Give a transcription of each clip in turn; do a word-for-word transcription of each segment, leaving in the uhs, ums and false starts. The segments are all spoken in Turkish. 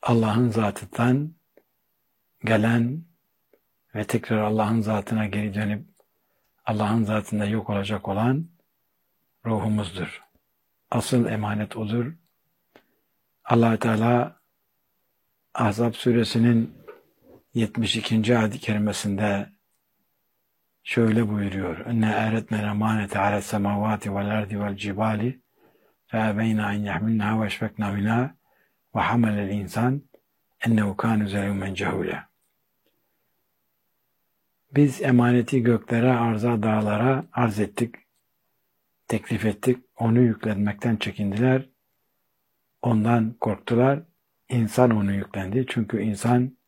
Allah'ın zatından gelen ve tekrar Allah'ın zatına geri dönüp Allah'ın zatında yok olacak olan ruhumuzdur. Asıl emanet odur. Allah Teala Ahzab suresinin yetmiş ikinci ayet-i kerimesinde şöyle buyuruyor. İnne eretmen emanete ala semavati vel ardi vel cibali fe ebeyna en yahmilnaha ve eşfekna minha ve hamelel insan ennehu kâne zelûmen cehûle. Biz emaneti göklere, arza, dağlara arz ettik, teklif ettik. Onu yüklenmekten çekindiler. Ondan korktular. İnsan onu yüklendi. Çünkü insan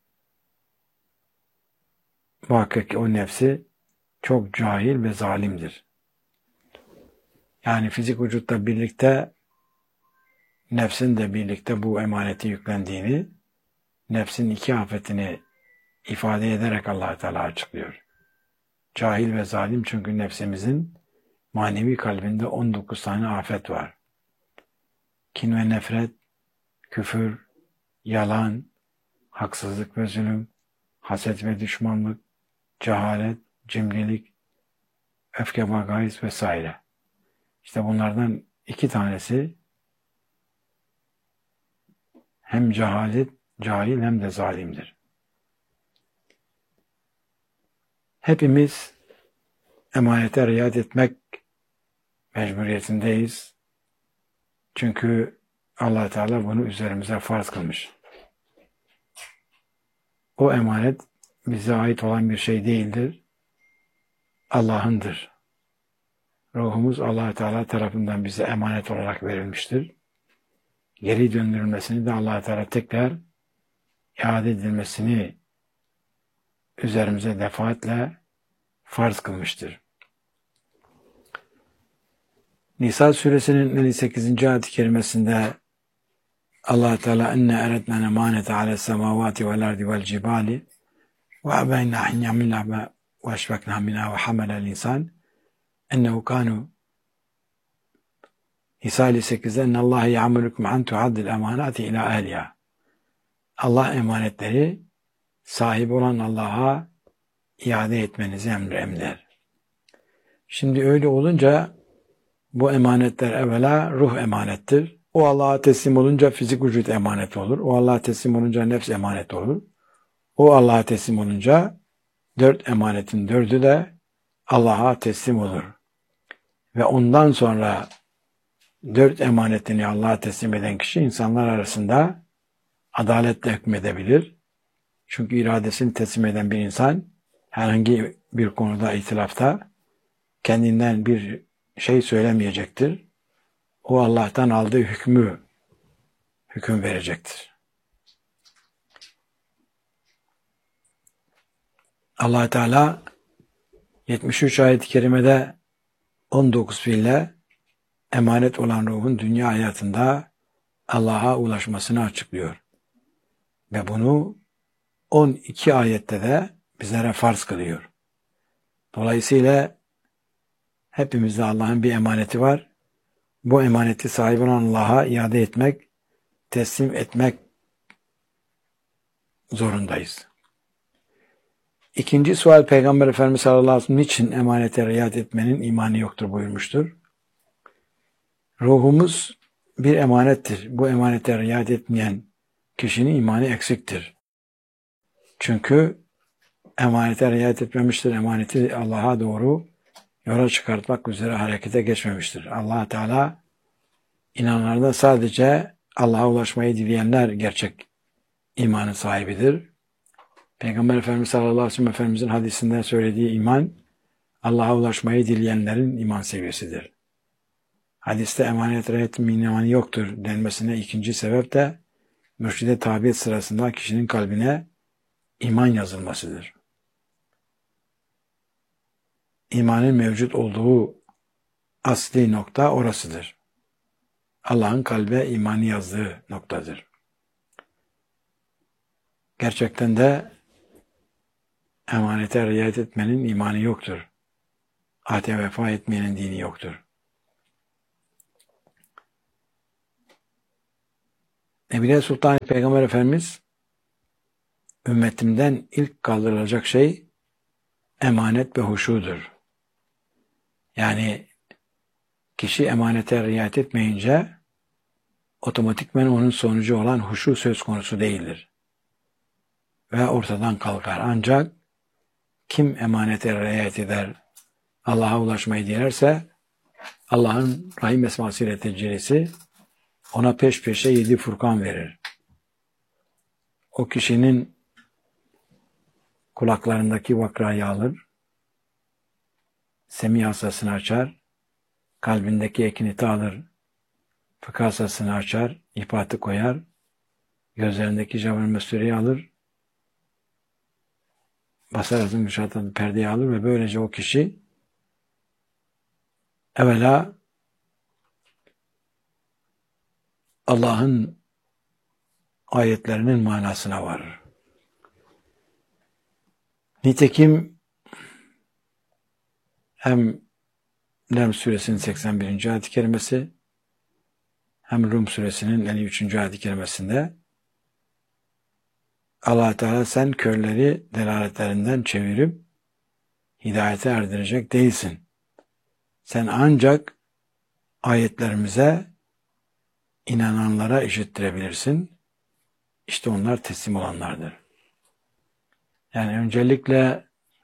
muhakkak ki o nefsi çok cahil ve zalimdir. Yani fizik vücutla birlikte nefsin de birlikte bu emaneti yüklendiğini, nefsin iki afetini ifade ederek Allah Teala açıklıyor. Cahil ve zalim çünkü nefsimizin manevi kalbinde on dokuz tane afet var. Kin ve nefret, küfür, yalan, haksızlık ve zulüm, haset ve düşmanlık, cehalet, cimrilik, öfke ve gayz vesaire. İşte bunlardan iki tanesi hem cehalet, cahil hem de zalimdir. Hepimiz emanete riayet etmek mecburiyetindeyiz. Çünkü Allah Teala bunu üzerimize farz kılmış. O emanet bize ait olan bir şey değildir. Allah'ındır. Ruhumuz Allah Teala tarafından bize emanet olarak verilmiştir. Geri döndürülmesini de Allah Teala tekrar iade edilmesini üzerimize defaatle farz kılmıştır. Nisa suresinin elli sekizinci ayet-i kerimesinde Allah Teala inne eretmen emanete ala semavati vel ardi vel cibali ve ebeyna en yahmilnaha ve eşfekna minha ve hamelel insan ennehu kanu Nisa elli sekizde ennallaha ya'murukum an tu'addil emanati ila ehliha. Allah emanetleri sahibi olan Allah'a iade etmenizi emreder. Şimdi öyle olunca bu emanetler evvela ruh emanettir. O Allah'a teslim olunca fizik vücut emanet olur. O Allah'a teslim olunca nefs emanet olur. O Allah'a teslim olunca dört emanetin dördü de Allah'a teslim olur. Ve ondan sonra dört emanetini Allah'a teslim eden kişi insanlar arasında adaletle hükmedebilir. Çünkü iradesini teslim eden bir insan herhangi bir konuda itilafta kendinden bir şey söylemeyecektir. O Allah'tan aldığı hükmü hüküm verecektir. Allah Teala yetmiş üç ayet-i kerimede on dokuz fiille emanet olan ruhun dünya hayatında Allah'a ulaşmasını açıklıyor. Ve bunu on iki ayette de bizlere farz kılıyor. Dolayısıyla hepimizde Allah'ın bir emaneti var. Bu emaneti sahibi olan Allah'a iade etmek, teslim etmek zorundayız. İkinci sual Peygamber Efendimiz sallallahu aleyhi ve sellem niçin emanete riayet etmenin imanı yoktur buyurmuştur. Ruhumuz bir emanettir. Bu emanete riayet etmeyen kişinin imanı eksiktir. Çünkü emanete riayet etmemiştir. Emaneti Allah'a doğru yola çıkartmak üzere harekete geçmemiştir. Allah Teala inananlarda sadece Allah'a ulaşmayı dileyenler gerçek imanın sahibidir. Peygamber Efendimiz sallallahu aleyhi ve sellem Efendimizin hadisinde söylediği iman Allah'a ulaşmayı dileyenlerin iman seviyesidir. Hadiste emanet riayet etmenin imanı yoktur denmesine ikinci sebep de mürşide tabiyet sırasında kişinin kalbine iman yazılmasıdır. İmanın mevcut olduğu asli nokta orasıdır. Allah'ın kalbe imanı yazdığı noktadır. Gerçekten de emanete riayet etmenin imanı yoktur. Ahde vefa etmeyenin dini yoktur. Nebine Sultan Peygamber Efendimiz ümmetimden ilk kaldırılacak şey emanet ve huşudur. Yani kişi emanete riayet etmeyince otomatikmen onun sonucu olan huşu söz konusu değildir. Ve ortadan kalkar. Ancak kim emanete riayet eder, Allah'a ulaşmayı dilerse Allah'ın Rahim esmasıyla tecellisi ona peş peşe yedi Furkan verir. O kişinin kulaklarındaki vakrayı alır, semi hasasını açar, kalbindeki ekiniti alır, fıkıh hasasını açar, ifatı koyar, gözlerindeki cevher mesüreyi alır, basar azın gışatan perdeyi alır ve böylece o kişi evvela Allah'ın ayetlerinin manasına varır. Nitekim hem Lem suresinin seksen birinci ayet-i kerimesi hem Rum suresinin elli üçüncü ayet-i kerimesinde Allah Teala sen körleri delaletlerinden çevirip hidayete erdirecek değilsin. Sen ancak ayetlerimize inananlara işittirebilirsin. İşte onlar teslim olanlardır. Yani öncelikle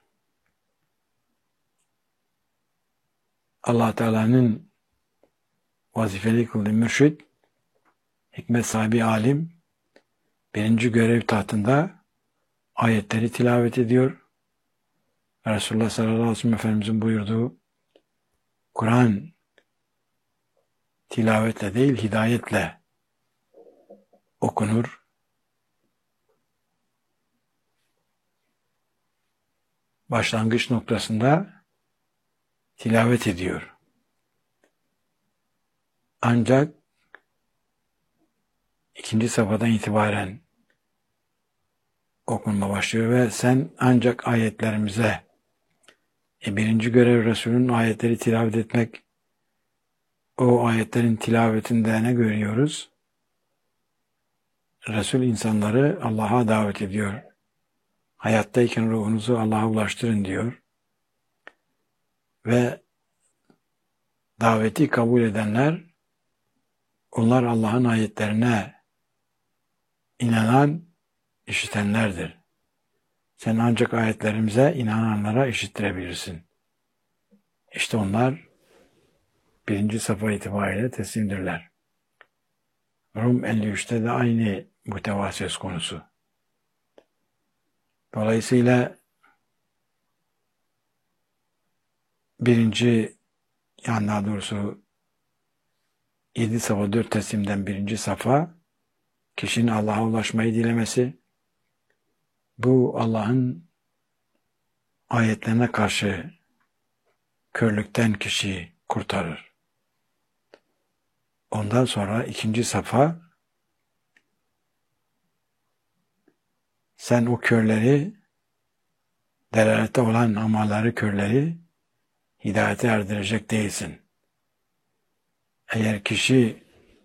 Allah Teala'nın vazifeli kıldığı mürşid, hikmet sahibi alim, birinci görev tahtında ayetleri tilavet ediyor. Resulullah sallallahu aleyhi ve sellem Efendimizin buyurduğu Kur'an tilavetle değil hidayetle okunur. Başlangıç noktasında tilavet ediyor. Ancak ikinci safhadan itibaren okunma başlıyor ve sen ancak ayetlerimize e birinci görev Resul'ün ayetleri tilavet etmek. O ayetlerin tilavetinde ne görüyoruz? Resul insanları Allah'a davet ediyor. Hayattayken ruhunuzu Allah'a ulaştırın diyor. Ve daveti kabul edenler, onlar Allah'ın ayetlerine inanan, işitenlerdir. Sen ancak ayetlerimize inananlara işittirebilirsin. İşte onlar birinci safa itibariyle teslimdirler. Rum elli üçte de aynı muhteva söz konusu. Dolayısıyla birinci, yani daha doğrusu yedi safa dört teslimden birinci safa kişinin Allah'a ulaşmayı dilemesi, bu Allah'ın ayetlerine karşı körlükten kişiyi kurtarır. Ondan sonra ikinci safa sen o körleri, delalette olan amalları körleri hidayete erdirecek değilsin. Eğer kişi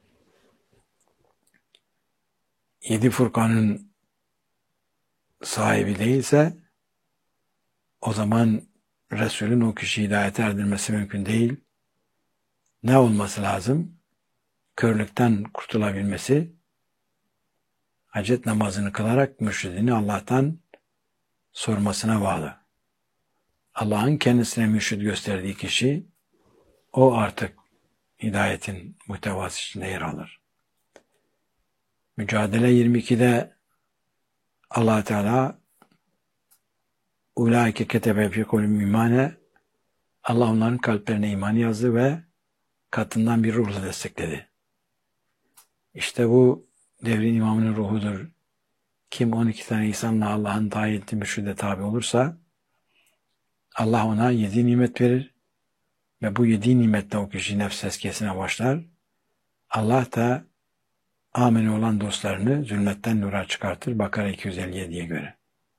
yedi Furkan'ın sahibi değilse o zaman Resul'ün o kişiyi hidayete erdirmesi mümkün değil. Ne olması lazım? Körlükten kurtulabilmesi, hacet namazını kılarak mürşidini Allah'tan sormasına bağlı. Allah'ın kendisine mürşid gösterdiği kişi, o artık hidayetin muhtevası içinde yer alır. Mücadele yirmi ikide Allah Teala Ulaike ketebe fi kulubihim imane, Allah onların kalplerine iman yazdı ve katından bir ruhla destekledi. İşte bu devrin imamının ruhudur. Kim on iki tane insanla Allah'ın tayin ettiği mürşide tabi olursa Allah ona yedi nimet verir ve bu yedi nimetle o kişi nefs tezkiyesine başlar. Allah da amene olan dostlarını zulmetten nura çıkartır. Bakara iki yüz elli yediye göre.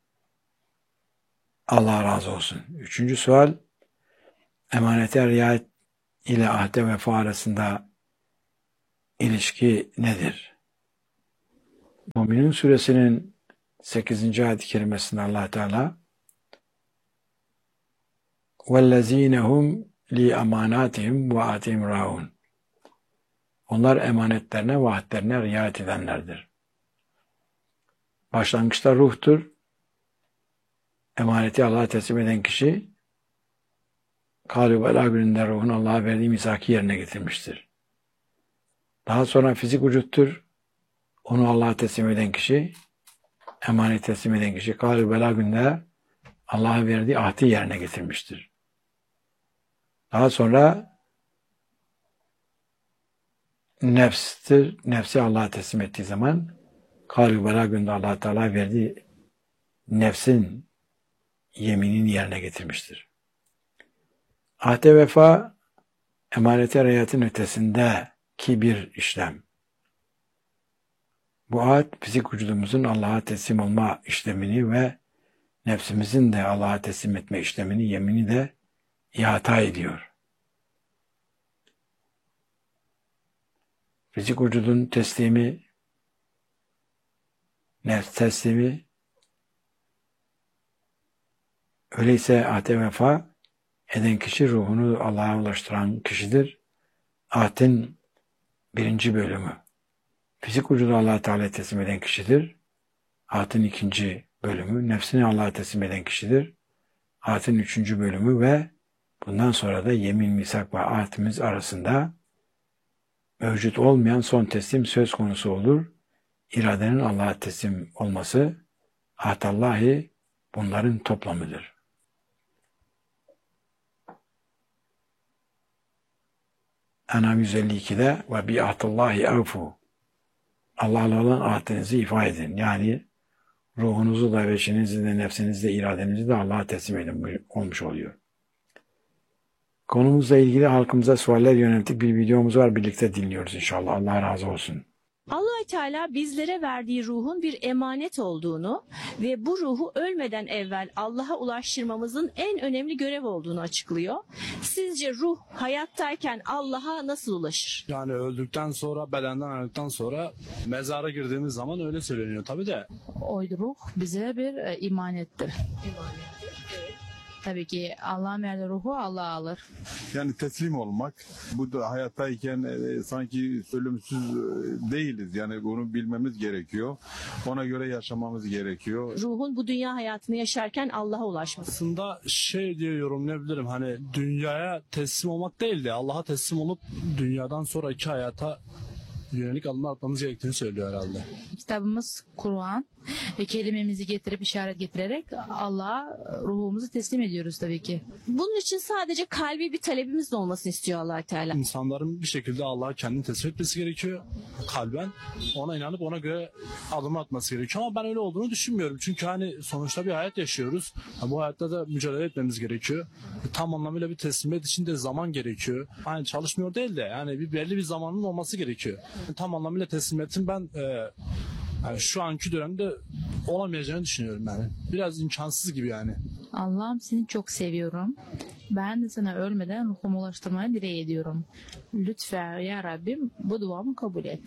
Allah razı olsun. Üçüncü sual, emanete riayet ile ahde vefa arasında ilişki nedir? Müminun suresinin sekizinci ayet-i kerimesinde Allah Teala وَالَّذ۪ينَ هُمْ لِأَمَانَاتِهِمْ وَاَتِهِمْ رَاُونَ Onlar emanetlerine, vaatlerine riayet edenlerdir. Başlangıçta ruhtur. Emaneti Allah'a teslim eden kişi Kâlû belâ gününde ruhun Allah'a verdiği misaki yerine getirmiştir. Daha sonra fizik vücuttur. Onu Allah'a teslim eden kişi, emanet teslim eden kişi Kâlû belâ gününde Allah'a verdiği ahdi yerine getirmiştir. Daha sonra nefstir. Nefsi Allah'a teslim ettiği zaman Kâlû belâ gününde Allah Teala verdiği nefsin yeminini yerine getirmiştir. Ahde vefa emanete riayetin ötesindeki bir işlem. Bu ahd fizik vücudumuzun Allah'a teslim olma işlemini ve nefsimizin de Allah'a teslim etme işlemini, yemini de ihata ediyor. Fizik vücudun teslimi, nefs teslimi, öyleyse ahde vefa eden kişi ruhunu Allah'a ulaştıran kişidir. Ahdin birinci bölümü. Fizik vücudu Allah-u Teala'ya teslim eden kişidir. Ahdin ikinci bölümü. Nefsini Allah'a teslim eden kişidir. Ahdin üçüncü bölümü ve bundan sonra da yemin, misak ve ahdimiz arasında mevcut olmayan son teslim söz konusu olur. İradenin Allah'a teslim olması, ahdallahi bunların toplamıdır. En'am yüz elli iki'de ve bi ahdallahi avfu. Allah'la olan ahdinizi ifa edin. Yani ruhunuzu da, veçinizi de, nefsinizi de, iradenizi de Allah'a teslim edin olmuş oluyor. Konumuzla ilgili halkımıza sualler yönelttik bir videomuz var. Birlikte dinliyoruz inşallah. Allah razı olsun. Allah-u Teala bizlere verdiği ruhun bir emanet olduğunu ve bu ruhu ölmeden evvel Allah'a ulaştırmamızın en önemli görev olduğunu açıklıyor. Sizce ruh hayattayken Allah'a nasıl ulaşır? Yani öldükten sonra, bedenden ayrıldıktan sonra mezara girdiğimiz zaman öyle söyleniyor tabii de. O ruh bize bir e, imanettir. Tabii ki Allah'ın verdiği ruhu Allah alır. Yani teslim olmak, bu da hayattayken e, sanki ölümsüz e, değiliz. Yani bunu bilmemiz gerekiyor. Ona göre yaşamamız gerekiyor. Ruhun bu dünya hayatını yaşarken Allah'a ulaşması. Aslında şey diye yorumlayabilirim, hani dünyaya teslim olmak değil de Allah'a teslim olup dünyadan sonraki hayata yönelik adımlar atmamız gerektiğini söylüyor herhalde. Kitabımız Kur'an ve kelimemizi getirip işaret getirerek Allah'a ruhumuzu teslim ediyoruz tabii ki. Bunun için sadece kalbi bir talebimiz de olmasını istiyor Allah-u Teala. İnsanların bir şekilde Allah'a kendini teslim etmesi gerekiyor kalben. Ona inanıp ona göre adım atması gerekiyor. Ama ben öyle olduğunu düşünmüyorum. Çünkü hani sonuçta bir hayat yaşıyoruz. Bu hayatta da mücadele etmemiz gerekiyor. Tam anlamıyla bir teslimiyet için de zaman gerekiyor. Hani çalışmıyor değil de yani bir belli bir zamanın olması gerekiyor. Tam anlamıyla teslimiyetin ben e, yani şu anki dönemde olamayacağını düşünüyorum yani. Biraz imkansız gibi yani. Allah'ım seni çok seviyorum. Ben de sana ölmeden ruhumu ulaştırmayı dileği ediyorum. Lütfen ya Rabbim bu duamı kabul et.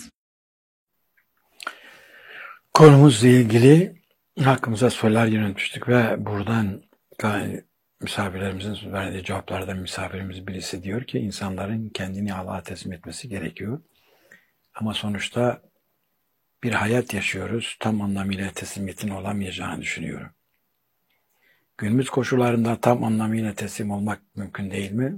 Konumuzla ilgili hakkımıza sorular yöneltmiştik ve buradan misafirlerimizin verdiği cevaplardan misafirimiz birisi diyor ki insanların kendini Allah'a teslim etmesi gerekiyor. Ama sonuçta bir hayat yaşıyoruz. Tam anlamıyla teslimiyetin olamayacağını düşünüyorum. Günümüz koşullarında tam anlamıyla teslim olmak mümkün değil mi?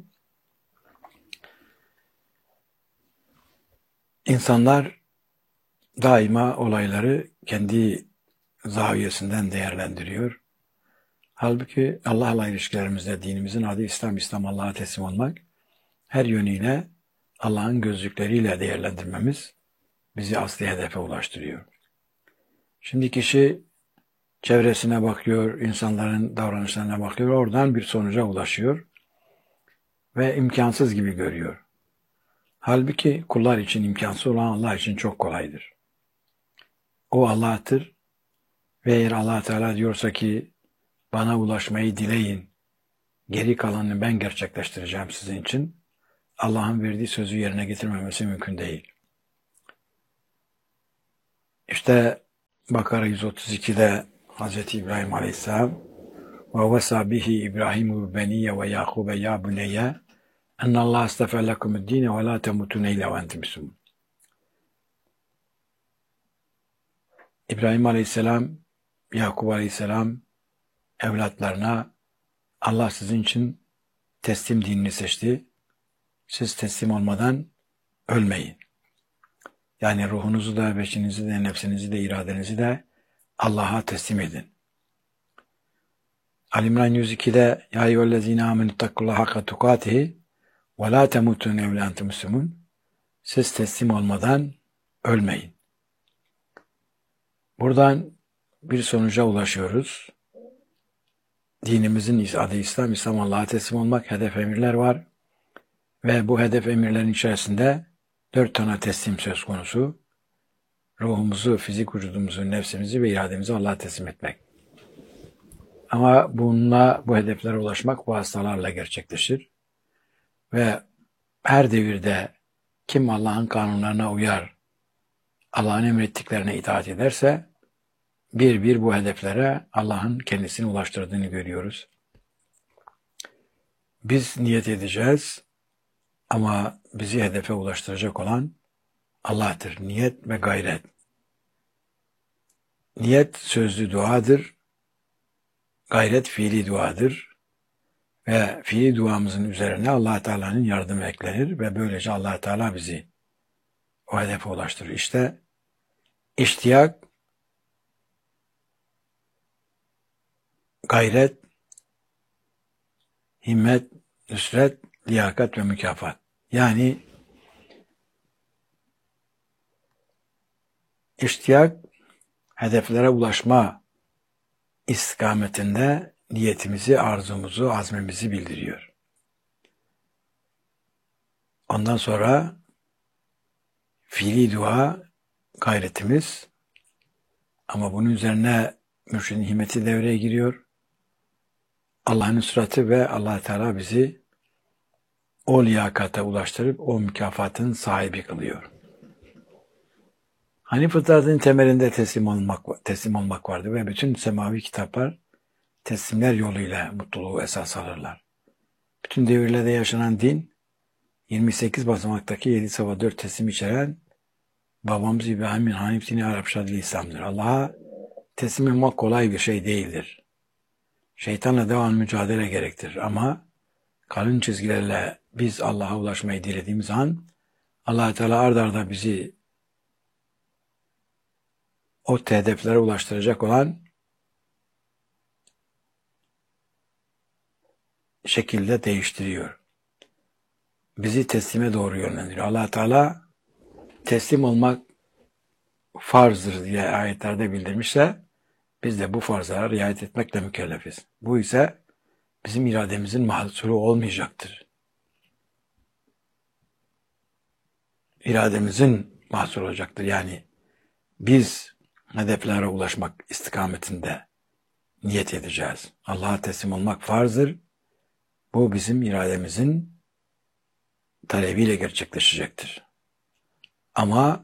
İnsanlar daima olayları kendi zaviyesinden değerlendiriyor. Halbuki Allah'la ilişkilerimizde dinimizin adı İslam, İslam Allah'a teslim olmak, her yönüyle Allah'ın gözlükleriyle değerlendirmemiz bizi asli hedefe ulaştırıyor. Şimdi kişi çevresine bakıyor, insanların davranışlarına bakıyor, oradan bir sonuca ulaşıyor ve imkansız gibi görüyor. Halbuki kullar için imkansız olan Allah için çok kolaydır. O Allah'tır ve eğer Allah Teala diyorsa ki bana ulaşmayı dileyin, geri kalanını ben gerçekleştireceğim sizin için, Allah'ın verdiği sözü yerine getirmemesi mümkün değil. İşte Bakara yüz otuz ikide Hazreti İbrahim Aleyhisselam ve vesa bihi İbrahimu beniyye ve Yakube ya buneyye ennallâhe astafe lekumu'd-dîne ve lâ temutûne illâ ve entum müslümûn. İbrahim Aleyhisselam, Yakub Aleyhisselam evlatlarına Allah sizin için teslim dinini seçti. Siz teslim olmadan ölmeyin. Yani ruhunuzu da, beşinizi de, nefsinizi de, iradenizi de Allah'a teslim edin. Ali-İmran yüz ikide Ya eyyühellezîne âmenüttakullâhe hakka tukâtihi ve lâ temûtûne illâ ve entum müslümûn. Siz teslim olmadan ölmeyin. Buradan bir sonuca ulaşıyoruz. Dinimizin adı İslam, İslam Allah'a teslim olmak, hedef emirler var. Ve bu hedef emirlerin içerisinde dört tane teslim söz konusu. Ruhumuzu, fizik vücudumuzu, nefsimizi ve irademizi Allah'a teslim etmek. Ama bununla, bu hedeflere ulaşmak bu hastalarla gerçekleşir. Ve her devirde kim Allah'ın kanunlarına uyar, Allah'ın emrettiklerine itaat ederse, bir bir bu hedeflere Allah'ın kendisini ulaştırdığını görüyoruz. Biz niyet edeceğiz ama bizi hedefe ulaştıracak olan Allah'tır. Niyet ve gayret. Niyet sözlü duadır, gayret fiili duadır ve fiili duamızın üzerine Allah Teala'nın yardımı eklenir ve böylece Allah Teala bizi o hedefe ulaştırır. İşte iştiyak, gayret, himmet, nüsret, liyakat ve mükafat. Yani iştiyak, hedeflere ulaşma istikametinde niyetimizi, arzumuzu, azmimizi bildiriyor. Ondan sonra fiili dua, gayretimiz ama bunun üzerine mürşidin himmeti devreye giriyor. Allah'ın nusratı ve Allah Teala bizi o liyakata ulaştırıp o mükafatın sahibi kılıyor. Hani fıtratın temelinde teslim olmak, teslim olmak vardı ve bütün semavi kitaplar teslimler yoluyla mutluluğu esas alırlar. Bütün devirlerde yaşanan din, yirmi sekiz basamaktaki yedi sava dört teslim içeren babamız İbrahim'in Hanif dini Arap Şadili İslam'dır. Allah'a teslim olmak kolay bir şey değildir. Şeytanla devam mücadele gerektirir ama kalın çizgilerle biz Allah'a ulaşmayı dilediğimiz an Allah Teala ard arda bizi o hedeflere ulaştıracak olan şekilde değiştiriyor. Bizi teslime doğru yönlendiriyor. Allah Teala teslim olmak farzdır diye ayetlerde bildirmişse biz de bu farzlara riayet etmekle mükellefiz. Bu ise bizim irademizin mahsuru olmayacaktır. İrademizin mahsuru olacaktır. Yani biz hedeflere ulaşmak istikametinde niyet edeceğiz. Allah'a teslim olmak farzdır. Bu bizim irademizin talebiyle gerçekleşecektir. Ama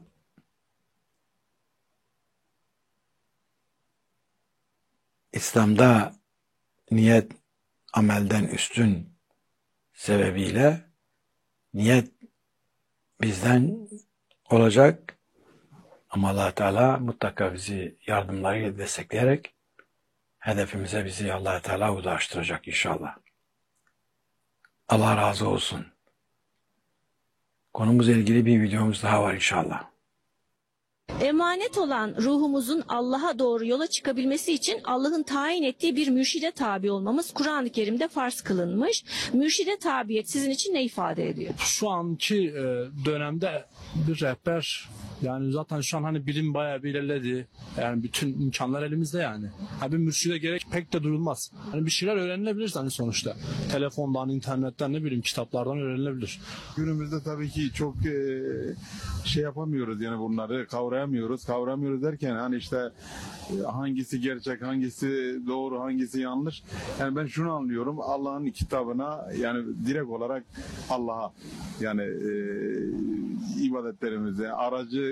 İslam'da niyet amelden üstün sebebiyle niyet bizden olacak ama Allah Teala mutlaka bizi yardımlarıyla destekleyerek hedefimize bizi Allah Teala ulaştıracak inşallah. Allah razı olsun. Konumuzla ilgili bir videomuz daha var inşallah. Emanet olan ruhumuzun Allah'a doğru yola çıkabilmesi için Allah'ın tayin ettiği bir mürşide tabi olmamız Kur'an-ı Kerim'de farz kılınmış. Mürşide tabiyet sizin için ne ifade ediyor? Şu anki e, dönemde bir rehber, yani zaten şu an hani bilim bayağı bir ilerledi. Yani bütün imkanlar elimizde yani. Hani bir mürşide gerek pek de duyulmaz. Hani bir şeyler öğrenilebilir hani sonuçta. Telefondan, internetten, ne bileyim kitaplardan öğrenilebilir. Günümüzde tabii ki çok e, şey yapamıyoruz yani bunları kavrayamıyoruz. Kavramıyoruz derken hani işte e, hangisi gerçek, hangisi doğru, hangisi yanlış. Yani ben şunu anlıyorum. Allah'ın kitabına yani direkt olarak Allah'a yani e, ibadetlerimize, aracı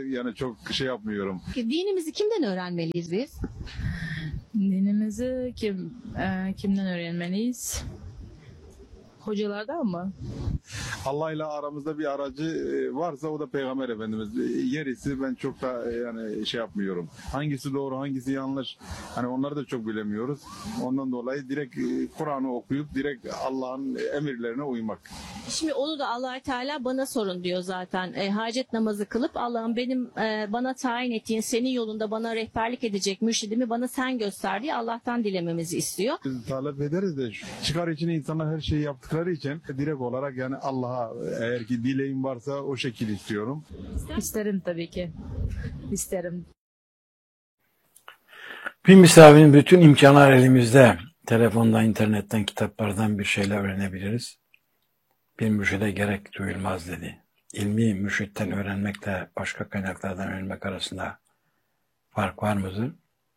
yani çok şey yapmıyorum. Dinimizi kimden öğrenmeliyiz biz? Dinimizi kim e, kimden öğrenmeliyiz? Hocalardan mı? Allah ile aramızda bir aracı e, varsa o da Peygamber Efendimiz. E, Gerisi ben çok da e, yani şey yapmıyorum. Hangisi doğru, hangisi yanlış. Hani onları da çok bilemiyoruz. Ondan dolayı direkt e, Kur'an'ı okuyup direkt Allah'ın emirlerine uymak. Şimdi onu da Allah Teala bana sorun diyor zaten. E, hacet namazı kılıp Allah'ım benim e, bana tayin ettiğin senin yolunda bana rehberlik edecek mürşidimi bana sen göster diye Allah'tan dilememizi istiyor. Biz talep ederiz de çıkar için insanlar her şeyi yaptıkları için direkt olarak yani Allah'a eğer ki dileğim varsa o şekilde istiyorum. İsterim tabii ki. İsterim. Bir misafirin bütün imkanlar elimizde. Telefondan, internetten, kitaplardan bir şeyler öğrenebiliriz. Bir mürşide gerek duyulmaz dedi. İlmi mürşitten öğrenmekle başka kaynaklardan öğrenmek arasında fark var mıdır?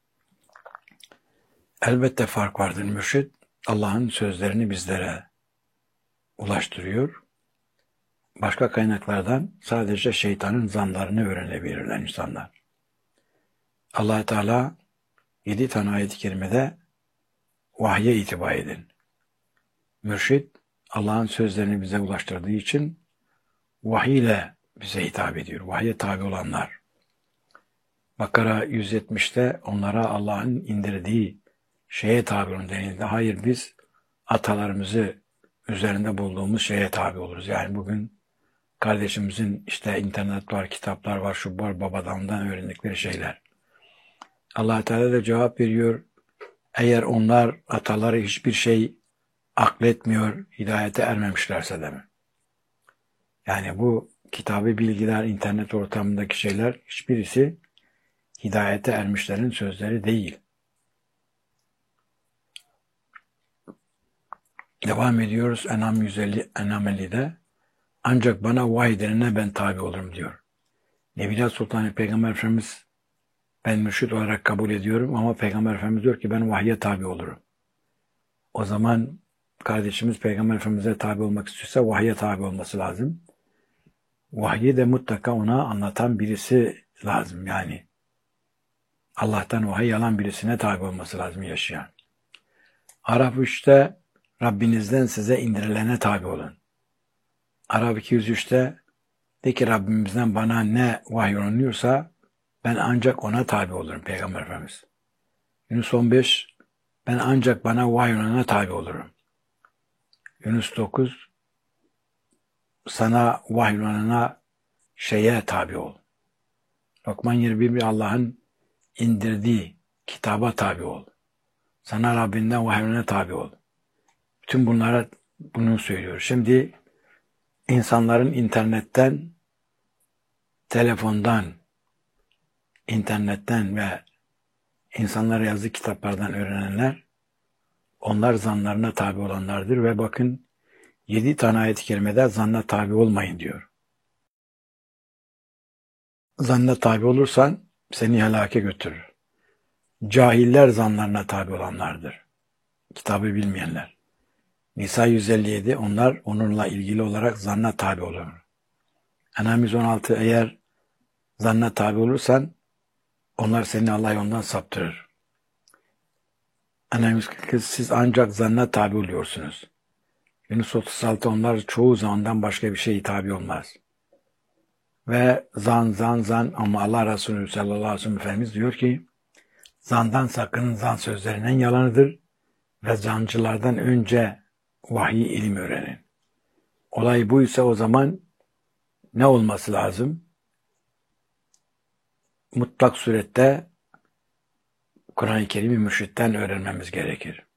Elbette fark vardır. Mürşit Allah'ın sözlerini bizlere ulaştırıyor. Başka kaynaklardan sadece şeytanın zanlarını öğrenebilirler insanlar. Allah Teala yedi tane ayet-i kerimede vahye itibar edin. Mürşit Allah'ın sözlerini bize ulaştırdığı için vahiy ile bize hitap ediyor. Vahye tabi olanlar. Bakara yüz yetmişte onlara Allah'ın indirdiği şeye tabi olun denildi. Hayır, biz atalarımızı üzerinde bulduğumuz şeye tabi oluruz. Yani bugün kardeşimizin işte internet var, kitaplar var, şu var, babadandan öğrendikleri şeyler. Allah Teala da cevap veriyor. Eğer onlar ataları hiçbir şey akletmiyor, hidayete ermemişlerse de mi? Yani bu kitabı bilgiler, internet ortamındaki şeyler hiçbirisi hidayete ermişlerin sözleri değil. Devam ediyoruz Enam yüz elli, Enam elli'de. Ancak bana vahiy denene ben tabi olurum diyor. Nebiler Sultanı Peygamber Efendimiz ben mürşid olarak kabul ediyorum ama Peygamber Efendimiz diyor ki ben vahye tabi olurum. O zaman kardeşimiz Peygamber Efendimiz'e tabi olmak istiyorsa vahye tabi olması lazım. Vahyi de mutlaka ona anlatan birisi lazım yani. Allah'tan vahiy alan birisine tabi olması lazım yaşayan. Araf üçte Rabbinizden size indirilene tabi olun. Araf iki yüz üçte de ki Rabbimizden bana ne vahiy olunuyorsa ben ancak ona tabi olurum Peygamber Efendimiz. Yunus on beş ben ancak bana vahiy olana tabi olurum. Yunus dokuz sana vahiy olana şeye tabi ol. Lokman yirmi bir Allah'ın indirdiği kitaba tabi ol. Sana Rabbinden vahiy olana tabi ol. Bütün bunlara bunu söylüyor. Şimdi insanların internetten, telefondan, internetten ve insanlara yazdığı kitaplardan öğrenenler, onlar zanlarına tabi olanlardır ve bakın yedi tane ayet-i kerimede zanna tabi olmayın diyor. Zanna tabi olursan seni helake götürür. Cahiller zanlarına tabi olanlardır. Kitabı bilmeyenler. Nisa yüz elli yedi onlar onunla ilgili olarak zanna tabi olur. Enam yüz on altı eğer zanna tabi olursan onlar seni Allah yolundan saptırır. Enam yüz kırk siz ancak zanna tabi oluyorsunuz. Yunus otuz altı onlar çoğu zandan başka bir şey tabi olmaz. Ve zan zan zan ama Allah Resulü sallallahu aleyhi ve sellem Efendimiz diyor ki zandan sakının, zan sözlerinden yalanıdır ve zancılardan önce vahiy ilim öğrenin. Olay buysa o zaman ne olması lazım? Mutlak surette Kur'an-ı Kerim'i mürşitten öğrenmemiz gerekir.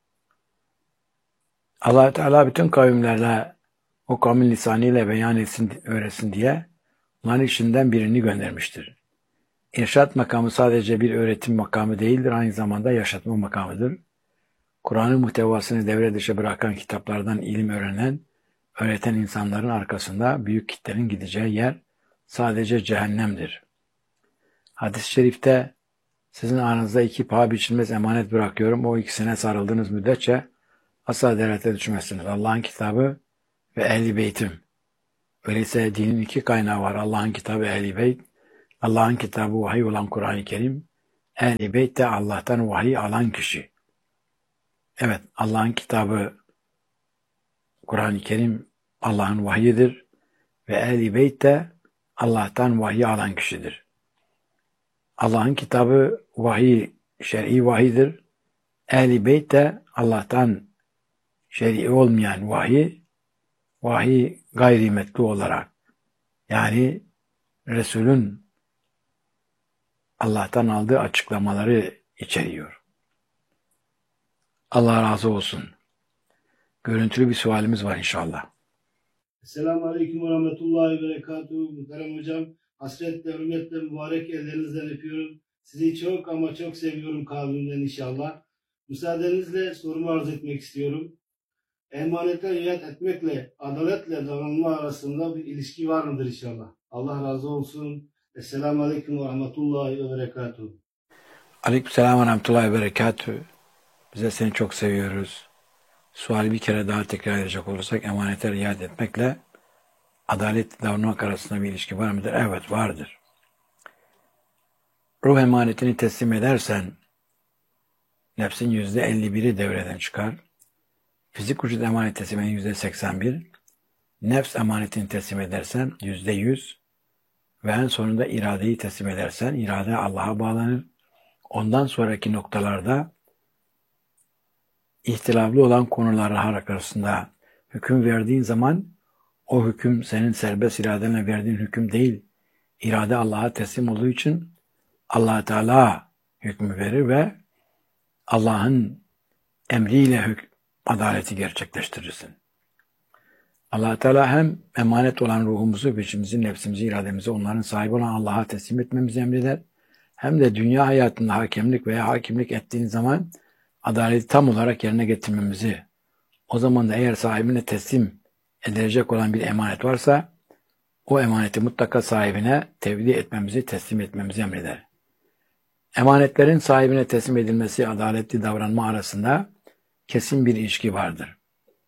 Allah Teala bütün kavimlerle o kavmin lisanıyla beyan etsin, öğretsin diye onların işinden birini göndermiştir. İrşad makamı sadece bir öğretim makamı değildir, aynı zamanda yaşatma makamıdır. Kur'an'ın muhtevasını devre dışı bırakan kitaplardan ilim öğrenen, öğreten insanların arkasında büyük kitlerin gideceği yer sadece cehennemdir. Hadis-i şerifte sizin aranızda iki paha biçilmez emanet bırakıyorum, o ikisine sarıldığınız müddetçe asla derete düşmezsiniz. Allah'ın kitabı ve ehl-i beytim. Öyleyse dinin iki kaynağı var. Allah'ın kitabı ehl-i beyt Allah'ın kitabı vahiy olan Kur'an-ı Kerim, Ehl-i Beyt de Allah'tan vahiy alan kişi. Evet, Allah'ın kitabı Kur'an-ı Kerim Allah'ın vahyidir ve Ehl-i Beyt de Allah'tan vahiy alan kişidir. Allah'ın kitabı vahiy, şer'i vahiydir. Ehl-i Beyt de Allah'tan şer'i olmayan vahiy, vahiy gayrimetlu olarak, yani Resul'ün Allah'tan aldığı açıklamaları içeriyor. Allah razı olsun. Görüntülü bir sualimiz var inşallah. Esselamu Aleyküm ve Rahmetullahi ve Berekatuhu. Muhterem hocam, hasretle, hürmetle, mübarek ellerinizden öpüyorum. Sizi çok ama çok seviyorum kalbimden inşallah. Müsaadenizle sorumu arz etmek istiyorum. Emanete riayet etmekle, adaletle davranma arasında bir ilişki var mıdır inşallah? Allah razı olsun. Esselamu Aleyküm ve Rahmetullahi ve Berekatuhu. Aleykümselam ve Rahmetullahi ve Berekatuhu. Biz de seni çok seviyoruz. Suali bir kere daha tekrar edecek olursak, emanete riayet etmekle adaletli davranmak arasında bir ilişki var mıdır? Evet, vardır. Ruh emanetini teslim edersen, nefsin yüzde elli biri devreden çıkar. Fizik vücut emanet teslim eden yüzde seksen bir. Nefs emanetini teslim edersen yüzde yüz. Ve en sonunda iradeyi teslim edersen, irade Allah'a bağlanır. Ondan sonraki noktalarda ihtilaflı olan konular arasında hüküm verdiğin zaman, o hüküm senin serbest iradenle verdiğin hüküm değil. İrade Allah'a teslim olduğu için Allah Teala hükmü verir ve Allah'ın emriyle hüküm, adaleti gerçekleştirirsin. Allah Teala hem emanet olan ruhumuzu, biçimimizi, nefsimizi, irademizi onların sahibi olan Allah'a teslim etmemizi emreder. Hem de dünya hayatında hakemlik veya hakimlik ettiğin zaman adaleti tam olarak yerine getirmemizi, o zaman da eğer sahibine teslim edilecek olan bir emanet varsa, o emaneti mutlaka sahibine tevdi etmemizi, teslim etmemizi emreder. Emanetlerin sahibine teslim edilmesi, adaletli davranma arasında kesin bir ilişki vardır.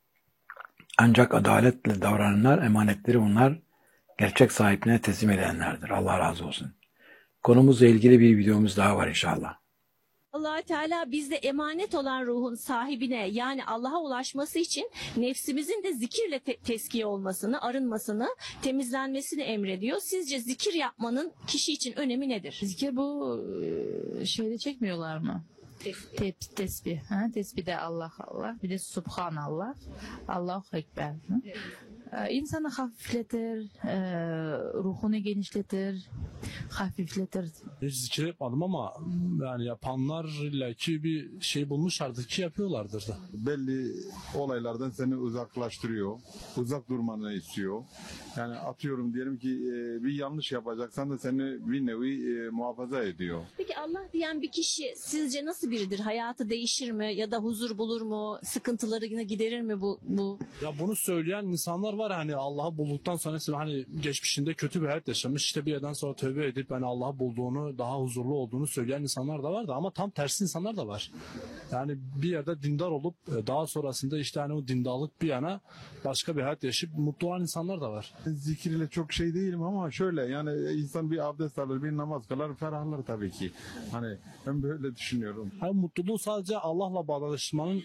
Ancak adaletle davrananlar, emanetleri onlar gerçek sahibine teslim edenlerdir. Allah razı olsun. Konumuzla ilgili bir videomuz daha var inşallah. Allah Teala bizde emanet olan ruhun sahibine, yani Allah'a ulaşması için nefsimizin de zikirle te- teskiye olmasını, arınmasını, temizlenmesini emrediyor. Sizce zikir yapmanın kişi için önemi nedir? Zikir bu e, şeyde çekmiyorlar mı? Te- tesbih. Ha? Tesbihde Allah Allah. Bir de Subhanallah. Allahu Ekber. Evet. Ee, İnsanı hafifletir, e, ruhunu genişletir, hafifletir. Hiç zikir yapmadım ama yani yapanlar illaki bir şey bulmuşlardır ki yapıyorlardır da. Belli olaylardan seni uzaklaştırıyor. Uzak durmanı istiyor. Yani atıyorum diyelim ki e, bir yanlış yapacaksan da seni bir nevi e, muhafaza ediyor. Peki Allah diyen bir kişi sizce nasıl biridir? Hayatı değişir mi? Ya da huzur bulur mu? Sıkıntılarını giderir mi bu? bu? Ya bunu söyleyen insanlar var, hani Allah'ı bulduktan sonra hani geçmişinde kötü bir hayat yaşamış, işte bir yerden sonra tövbe edip hani Allah'ı bulduğunu, daha huzurlu olduğunu söyleyen insanlar da var da, ama tam tersi insanlar da var. Yani bir yerde dindar olup daha sonrasında işte hani o dindarlık bir yana başka bir hayat yaşayıp mutlu olan insanlar da var. Zikir ile çok şey değilim ama şöyle, yani insan bir abdest alır, bir namaz kılar, ferahlar tabii ki. Hani ben böyle düşünüyorum. Hani mutluluğu sadece Allah'la bağdaştırmanın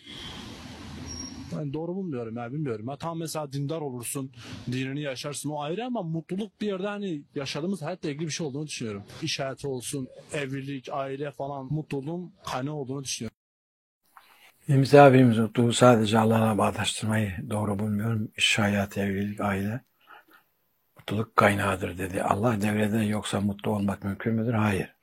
ben doğru bulmuyorum ya, bilmiyorum. Ya tam mesela dindar olursun, dinini yaşarsın, o ayrı, ama mutluluk bir yerde hani yaşadığımız hayatla ilgili bir şey olduğunu düşünüyorum. İş hayatı olsun, evlilik, aile falan, mutluluğun kaynağı olduğunu düşünüyorum. Misafirimiz mutluluğu sadece Allah'la bağdaştırmayı doğru bulmuyorum. İş hayatı, evlilik, aile mutluluk kaynağıdır dedi. Allah devrede yoksa mutlu olmak mümkün müdür? Hayır.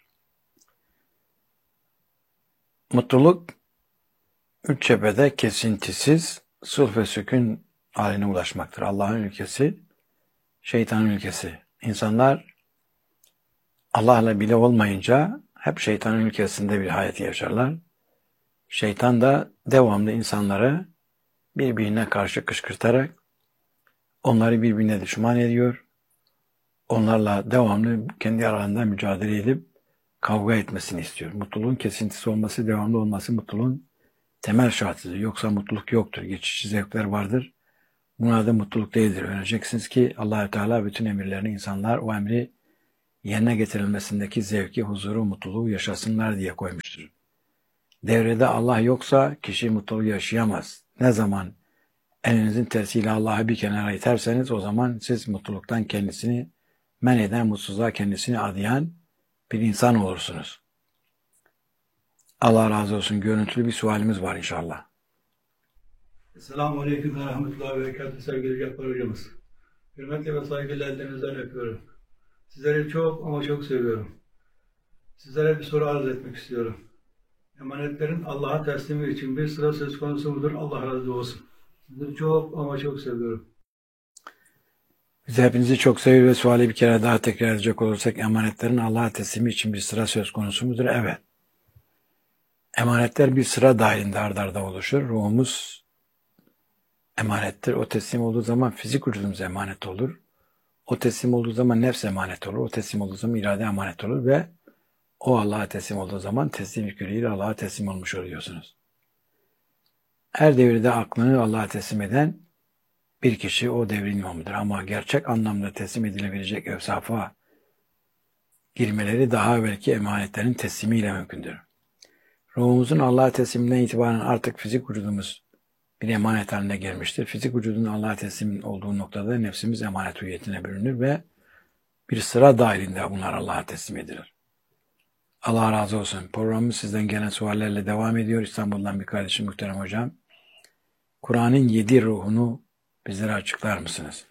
Mutluluk üç cephede kesintisiz sulh ve sükun haline ulaşmaktır. Allah'ın ülkesi, şeytanın ülkesi. İnsanlar Allah'la bile olmayınca hep şeytanın ülkesinde bir hayat yaşarlar. Şeytan da devamlı insanları birbirine karşı kışkırtarak onları birbirine düşman ediyor. Onlarla devamlı kendi aralarında mücadele edip kavga etmesini istiyor. Mutluluğun kesintisi olması, devamlı olması mutluluğun temel şartıdır. Yoksa mutluluk yoktur. Geçici zevkler vardır. Buna da mutluluk değildir. Öğreneceksiniz ki Allah-u Teala bütün emirlerini, insanlar o emri yerine getirilmesindeki zevki, huzuru, mutluluğu yaşasınlar diye koymuştur. Devrede Allah yoksa kişi mutluluğu yaşayamaz. Ne zaman elinizin tersiyle Allah'ı bir kenara iterseniz o zaman siz mutluluktan kendisini men eden, mutsuzluğa kendisini adayan bir insan olursunuz. Allah razı olsun. Görüntülü bir sualimiz var inşallah. Selamun Aleyküm ve Rahmetullahi ve Berekatuhu sevgili Cappar hocamız. Hürmetle ve saygıyla ellerinizden öpüyorum. Sizleri çok ama çok seviyorum. Sizlere bir soru arz etmek istiyorum. Emanetlerin Allah'a teslimi için bir sıra söz konusu mudur? Allah razı olsun. Sizleri çok ama çok seviyorum. Biz hepinizi çok seviyor ve suali bir kere daha tekrar edecek olursak emanetlerin Allah'a teslimi için bir sıra söz konusu mudur? Evet. Emanetler bir sıra dahilinde ard arda oluşur. Ruhumuz emanettir. O teslim olduğu zaman fizik vücudumuz emanet olur. O teslim olduğu zaman nefs emanet olur. O teslim olduğu zaman irade emanet olur ve o Allah'a teslim olduğu zaman teslim yüküyle Allah'a teslim olmuş oluyorsunuz. Her devirde aklını Allah'a teslim eden bir kişi o devrin imamıdır. Ama gerçek anlamda teslim edilebilecek evsafa girmeleri daha evvelki emanetlerin teslimiyle mümkündür. Ruhumuzun Allah'a tesliminden itibaren artık fizik vücudumuz bir emanet haline gelmiştir. Fizik vücudun Allah'a teslim olduğu noktada nefsimiz emanet hüviyetine bürünür ve bir sıra dahilinde bunlar Allah'a teslim edilir. Allah razı olsun. Programımız sizden gelen suallerle devam ediyor. İstanbul'dan bir kardeşim muhterem hocam. Kur'an'ın yedi ruhunu bizlere açıklar mısınız?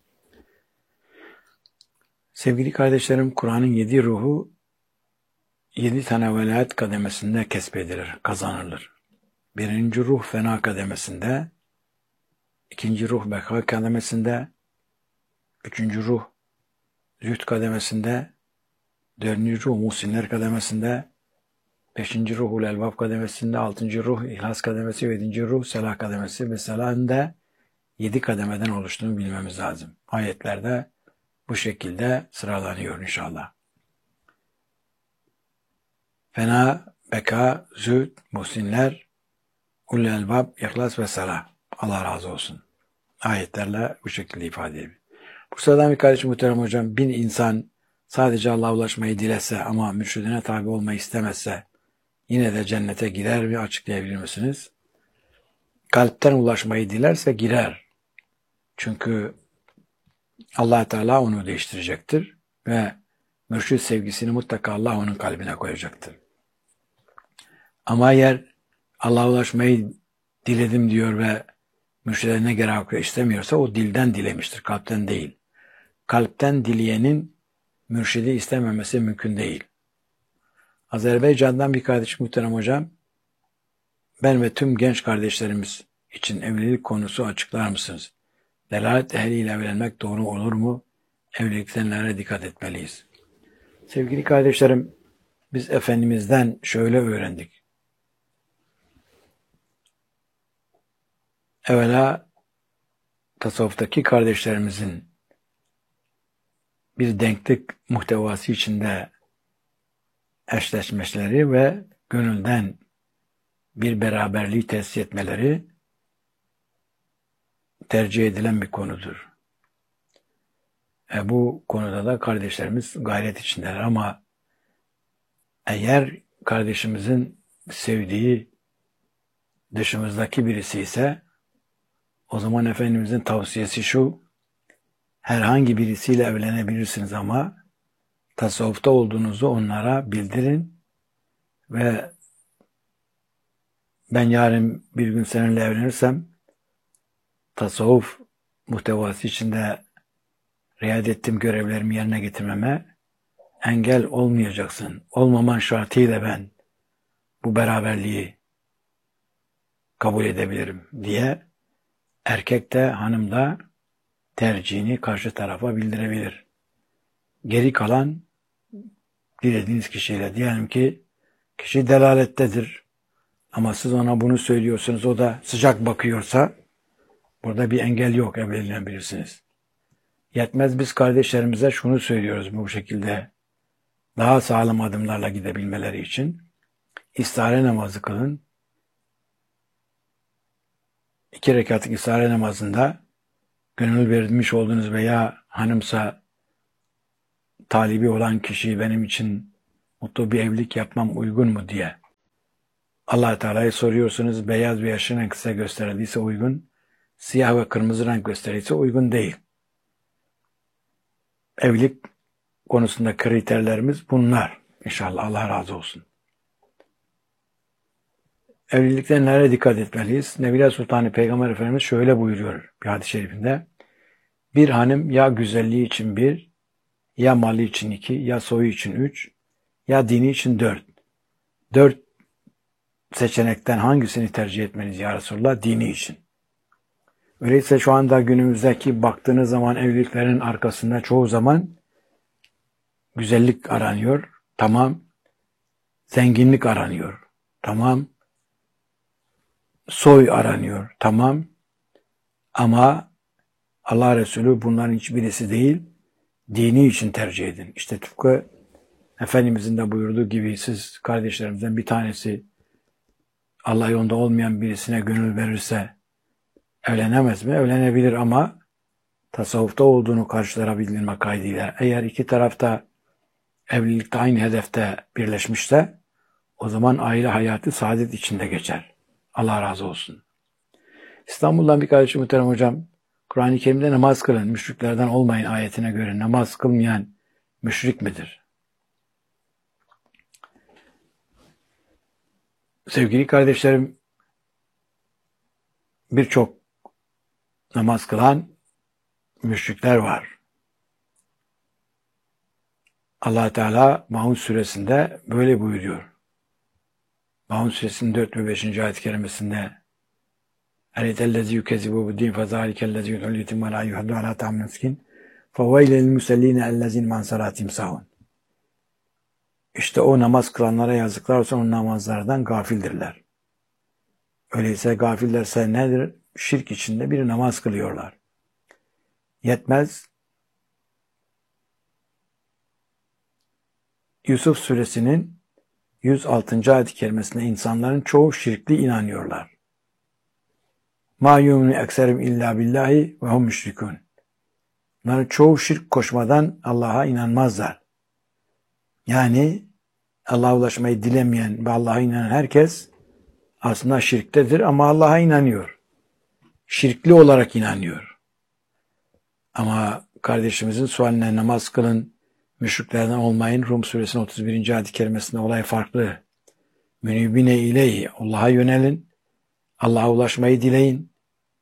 Sevgili kardeşlerim, Kur'an'ın yedi ruhu yedi tane velayet kademesinde kesbedilir, kazanılır. Birinci ruh fena kademesinde, ikinci ruh beka kademesinde, üçüncü ruh zühd kademesinde, dördüncü ruh muhsinler kademesinde, beşinci ruh ulelbab kademesinde, altıncı ruh ihlas kademesi, yedinci ruh selah kademesi ve selahın da yedi kademeden oluştuğunu bilmemiz lazım. Ayetlerde bu şekilde sıralanıyor inşallah. Fena, beka, zühd, muhsinler, ulelbab, ihlas ve selah. Allah razı olsun. Ayetlerle bu şekilde ifade edilir. Bu sıradan bir kardeşim muhterem hocam, bin insan sadece Allah'a ulaşmayı dilese ama mürşidine tabi olmayı istemezse yine de cennete girer mi, açıklayabilir misiniz? Kalpten ulaşmayı dilerse girer. Çünkü Allah Teala onu değiştirecektir ve mürşid sevgisini mutlaka Allah onun kalbine koyacaktır. Ama eğer Allah'a ulaşmayı diledim diyor ve mürşide ne gerek istemiyorsa o dilden dilemiştir, kalpten değil. Kalpten dileyenin mürşidi istememesi mümkün değil. Azerbaycan'dan bir kardeşim muhterem hocam, ben ve tüm genç kardeşlerimiz için evlilik konusu açıklar mısınız? Delalet ehliyle evlenmek doğru olur mu? Evlilikten nelere dikkat etmeliyiz? Sevgili kardeşlerim, biz Efendimiz'den şöyle öğrendik. Evvela tasavvuftaki kardeşlerimizin bir denklik muhtevası içinde eşleşmeleri ve gönülden bir beraberliği tesis etmeleri tercih edilen bir konudur. E bu konuda da kardeşlerimiz gayret içindeler ama eğer kardeşimizin sevdiği dışımızdaki birisi ise o zaman Efendimizin tavsiyesi şu: herhangi birisiyle evlenebilirsiniz ama tasavvufta olduğunuzu onlara bildirin ve ben yarın bir gün seninle evlenirsem tasavvuf muhtevası içinde riayet ettiğim görevlerimi yerine getirmeme engel olmayacaksın. Olmaman şartıyla ben bu beraberliği kabul edebilirim diye erkek de hanım da tercihini karşı tarafa bildirebilir. Geri kalan dilediğiniz kişiyle, diyelim ki kişi delalettedir ama siz ona bunu söylüyorsunuz, o da sıcak bakıyorsa burada bir engel yok, evlenebilirsiniz. Yetmez, biz kardeşlerimize şunu söylüyoruz bu şekilde daha sağlam adımlarla gidebilmeleri için: istihare namazı kılın. İki rekatlık istihare namazında gönül vermiş olduğunuz veya hanımsa talibi olan kişi benim için mutlu bir evlilik yapmam uygun mu diye. Allah Teala'ya soruyorsunuz, beyaz ve yaşlı renk size gösterildiyse uygun, siyah ve kırmızı renk gösterildiyse uygun değil. Evlilik konusunda kriterlerimiz bunlar. İnşallah Allah razı olsun. Evlilikte nereye dikkat etmeliyiz? Nebiler Sultanı Peygamber Efendimiz şöyle buyuruyor bir hadis-i şerifinde. Bir hanım ya güzelliği için bir, ya malı için iki, ya soyu için üç, ya dini için dört. Dört seçenekten hangisini tercih etmeliyiz ya Resulullah? Dini için. Öyleyse şu anda günümüzdeki baktığınız zaman evliliklerin arkasında çoğu zaman güzellik aranıyor. Tamam. Zenginlik aranıyor. Tamam. Soy aranıyor. Tamam. Ama Allah Resulü bunların hiçbirisi değil, dini için tercih edin. İşte tıpkı Efendimizin de buyurduğu gibi siz kardeşlerimizden bir tanesi Allah yolunda olmayan birisine gönül verirse evlenemez mi? Evlenebilir ama tasavvufta olduğunu karşılayabilme kaydıyla. Eğer iki tarafta evlilikte aynı hedefte birleşmişse o zaman aile hayatı saadet içinde geçer. Allah razı olsun. İstanbul'dan bir kardeşim muhterem hocam, Kur'an-ı Kerim'de namaz kılın, müşriklerden olmayın ayetine göre namaz kılmayan müşrik midir? Sevgili kardeşlerim, birçok namaz kılan müşrikler var. Allah Teala Maun suresinde böyle buyuruyor. Maun suresinin dört ve beşinci ayet-i kerimesinde Eretellezi yükezibu buddin fezâlikellezi yud'ul yetim ve lâ yuhaddu alâ ta'am miskin feveylel musellîne ellezîn man salâtim sahun. İşte o namaz kılanlara yazıklar olsun, o namazlardan gafildirler. Öyleyse gafillerse nedir? Şirk içinde bir namaz kılıyorlar. Yetmez. Yusuf suresinin yüz altıncı ayet-i kerimesinde insanların çoğu şirkli inanıyorlar. مَا يُؤْمِنُ اَكْسَرِمْ اِلَّا بِاللّٰهِ وَهُمْ مُشْرِكُونَ. Bunların çoğu şirk koşmadan Allah'a inanmazlar. Yani Allah'a ulaşmayı dilemeyen ve Allah'a inanan herkes aslında şirktedir ama Allah'a inanıyor. Şirkli olarak inanıyor. Ama kardeşimizin sualine namaz kılın, müşriklerden olmayın. Rum suresinin otuz birinci ayet-i kerimesinde olay farklı. Münibine ileyhi, Allah'a yönelin, Allah'a ulaşmayı dileyin.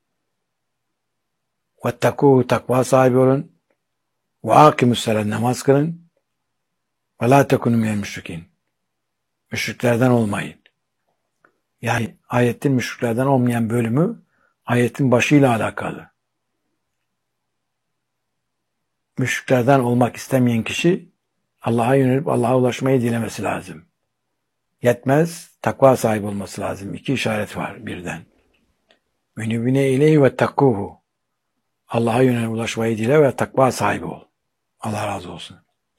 Vettekuhu, takva sahibi olun. Ve akimussalat, namaz kılın. Ve la tekunu minel müşrikin. Müşriklerden olmayın. Yani ayetin müşriklerden olmayan bölümü ayetin başıyla alakalı. Müşriklerden olmak istemeyen kişi Allah'a yönelip Allah'a ulaşmayı dilemesi lazım. Yetmez, takva sahibi olması lazım. İki işaret var birden. Münibine ileyhi ve takkuhu. Allah'a yönelip ulaşmayı dile ve takva sahibi ol. Allah razı olsun.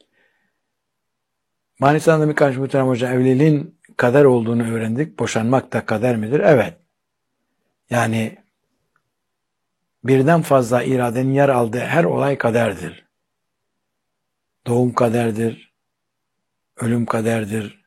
Manistan'da bir kardeşim muhterem hoca, evliliğin kader olduğunu öğrendik. Boşanmak da kader midir? Evet. Yani birden fazla iradenin yer aldığı her olay kaderdir. Doğum kaderdir, ölüm kaderdir,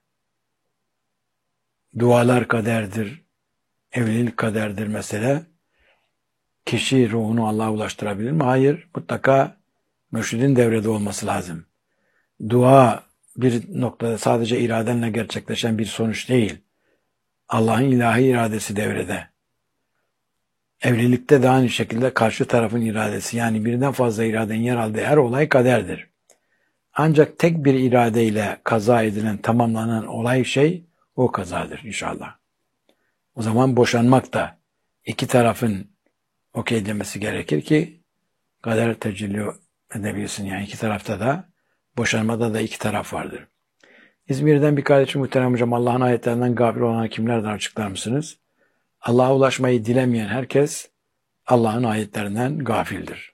dualar kaderdir, evlilik kaderdir mesela. Kişi ruhunu Allah'a ulaştırabilir mi? Hayır. Mutlaka mürşidin devrede olması lazım. Dua bir noktada sadece iradenle gerçekleşen bir sonuç değil. Allah'ın ilahi iradesi devrede. Evlilikte de aynı şekilde karşı tarafın iradesi, yani birden fazla iradenin yer aldığı her olay kaderdir. Ancak tek bir iradeyle kaza edilen, tamamlanan olay şey o kazadır inşallah. O zaman boşanmak da iki tarafın okey demesi gerekir ki kader tecelli edebilsin. Yani iki tarafta da, boşanmada da iki taraf vardır. İzmir'den bir kardeşim muhterem hocam, Allah'ın ayetlerinden gafil olan kimlerden açıklar mısınız? Allah'a ulaşmayı dilemeyen herkes Allah'ın ayetlerinden gafildir.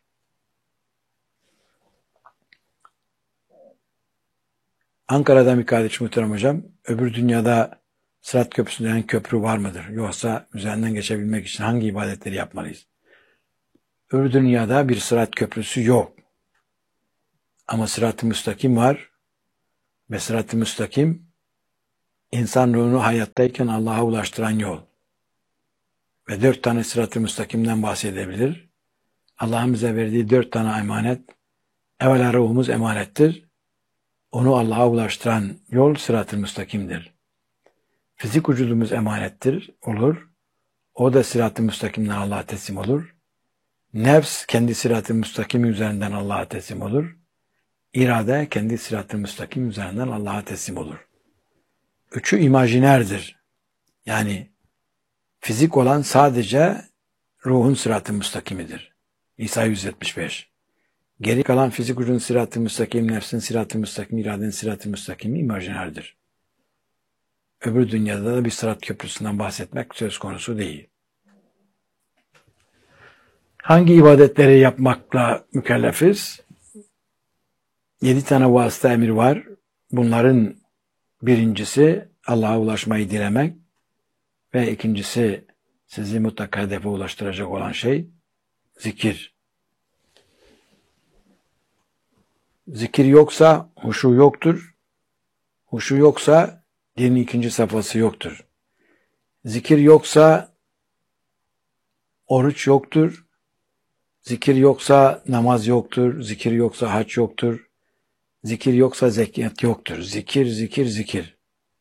Ankara'dan bir kardeşim muhterem hocam, öbür dünyada Sırat Köprüsü denen köprü var mıdır? Yoksa üzerinden geçebilmek için hangi ibadetleri yapmalıyız? Öbür dünyada bir Sırat Köprüsü yok. Ama sırat-ı müstakim var ve sırat-ı müstakim insan ruhunu hayattayken Allah'a ulaştıran yol. Ve dört tane sırat-ı müstakimden bahsedebilir. Allah'ın bize verdiği dört tane emanet. Evvela ruhumuz emanettir. Onu Allah'a ulaştıran yol sırat-ı müstakimdir. Fizik vücudumuz emanettir, olur. O da sırat-ı müstakimden Allah'a teslim olur. Nefs kendi sırat-ı müstakim üzerinden Allah'a teslim olur. İrade kendi sırat-ı müstakim üzerinden Allah'a teslim olur. Üçü imajinerdir. Yani fizik olan sadece ruhun sırat-ı müstakimidir. İsa yüz yetmiş beş. Geri kalan fizik vücudun sırat-ı müstakim, nefsin sırat-ı müstakim, iradenin sırat-ı müstakimi imajinerdir. Öbür dünyada da bir sırat köprüsünden bahsetmek söz konusu değil. Hangi ibadetleri yapmakla mükellefiz? Yedi tane vasıta emir var. Bunların birincisi Allah'a ulaşmayı dilemek ve ikincisi sizi mutlaka hedefe ulaştıracak olan şey zikir. Zikir yoksa huşu yoktur. Huşu yoksa dinin ikinci safhası yoktur. Zikir yoksa oruç yoktur. Zikir yoksa namaz yoktur. Zikir yoksa hac yoktur. Zikir yoksa zekat yoktur. Zikir, zikir, zikir.